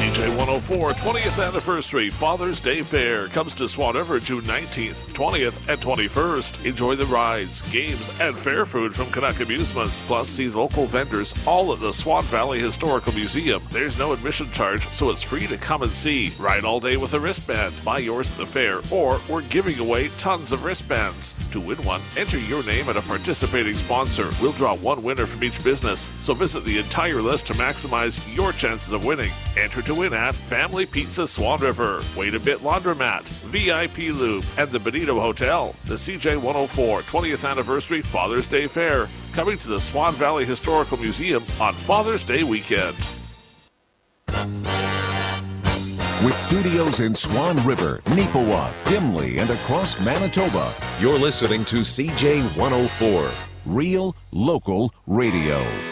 CJ 104 20th Anniversary Father's Day Fair comes to Swan River June 19th, 20th, and 21st. Enjoy the rides, games, and fair food from Canuck Amusements. Plus, see local vendors all at the Swan Valley Historical Museum. There's no admission charge, so it's free to come and see. Ride all day with a wristband. Buy yours at the fair, or we're giving away tons of wristbands. To win one, enter your name and a participating sponsor. We'll draw one winner from each business, so visit the entire list to maximize your chances of winning. Enter to win at Family Pizza Swan River, Wait a Bit Laundromat, VIP Lube, and the Bonito Hotel. The CJ 104 20th Anniversary Father's Day Fair, coming to the Swan Valley Historical Museum on Father's Day weekend. With studios in Swan River, Neepawa, Dimley, and across Manitoba, you're listening to CJ 104, Real Local Radio.